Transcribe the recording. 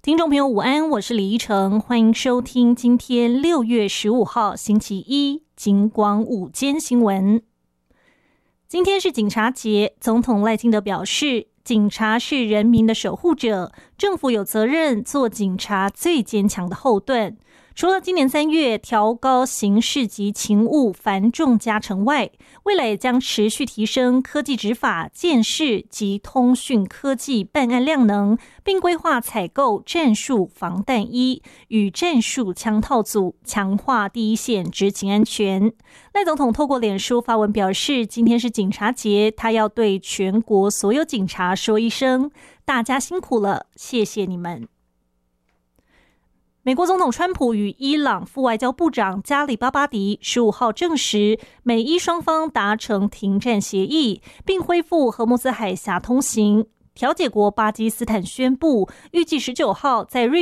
听众朋友午安，我是李依晨，欢迎收听今天6月15号星期一警广午间新闻。今天是警察节，总统赖清德表示，警察是人民的守护者，政府有责任做警察最坚强的后盾。除了今年3月调高刑事及勤务繁重加成外，未来也将持续提升科技执法、鉴识及通讯科技办案量能，并规划采购战术防弹衣与战术枪套组，强化第一线执勤安全。赖总统透过脸书发文表示，今天是警察节，他要对全国所有警察说一声，大家辛苦了，谢谢你们。美国总统川普与伊朗副外交部长加里巴巴迪15号证实，美伊双方达成停战协议，并恢复荷木兹海峡通行。调解国巴基斯坦宣布，预计19号在瑞